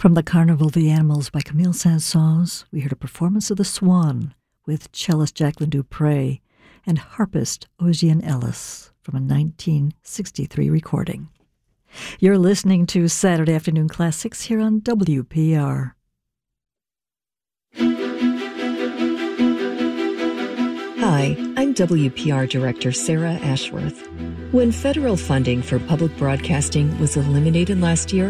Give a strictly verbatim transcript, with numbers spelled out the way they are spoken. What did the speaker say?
From the Carnival of the Animals by Camille Saint-Saëns, we heard a performance of The Swan with cellist Jacqueline Dupre and harpist Ocean Ellis from a nineteen sixty-three recording. You're listening to Saturday Afternoon Classics here on W P R. Hi, I'm W P R Director Sarah Ashworth. When federal funding for public broadcasting was eliminated last year,